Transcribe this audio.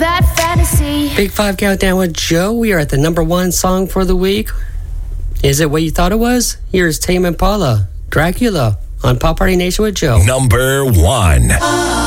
that fantasy. Big Five Countdown with Joe. We are at the number one song for the week. Is it what you thought it was? Here's Tame Impala, Dracula, on Pop Party Nation with Joe. Number one.